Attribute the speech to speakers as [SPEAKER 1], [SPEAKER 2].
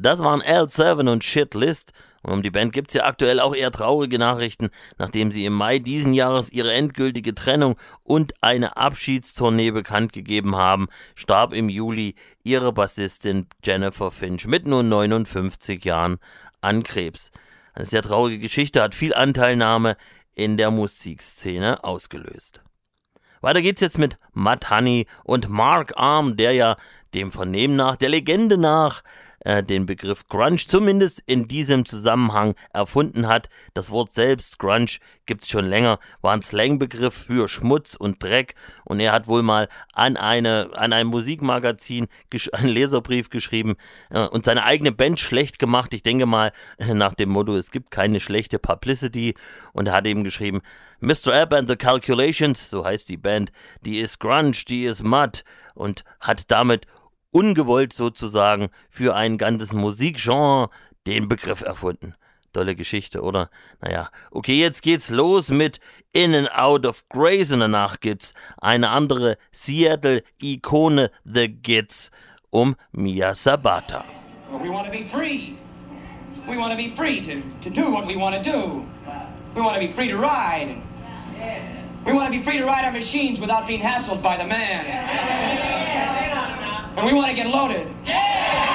[SPEAKER 1] Das waren L7 und Shit List. Und um die Band gibt es ja aktuell auch eher traurige Nachrichten, nachdem sie im Mai diesen Jahres ihre endgültige Trennung und eine Abschiedstournee bekannt gegeben haben, starb im Juli ihre Bassistin Jennifer Finch mit nur 59 Jahren an Krebs. Eine sehr traurige Geschichte, hat viel Anteilnahme in der Musikszene ausgelöst. Weiter geht's jetzt mit Mudhoney und Mark Arm, der ja dem Vernehmen nach, der Legende nach, den Begriff Grunge zumindest in diesem Zusammenhang erfunden hat. Das Wort selbst, Grunge, gibt's schon länger, war ein Slangbegriff für Schmutz und Dreck, und er hat wohl mal an ein Musikmagazin einen Leserbrief geschrieben und seine eigene Band schlecht gemacht. Ich denke mal nach dem Motto, es gibt keine schlechte Publicity, und er hat eben geschrieben, Mr. Ebb and the Calculations, so heißt die Band, die ist Grunge, die ist Mud, und hat damit ungewollt sozusagen für ein ganzes Musikgenre den Begriff erfunden. Tolle Geschichte, oder? Naja, okay, jetzt geht's los mit In and Out of Grace, und danach gibt's eine andere Seattle-Ikone, The Gits, um Mia Sabata.
[SPEAKER 2] We want to be free. We want to be free to do what we want to do. We want to be free to ride. We want to be free to ride our machines without being hassled by the man. And we want to get loaded.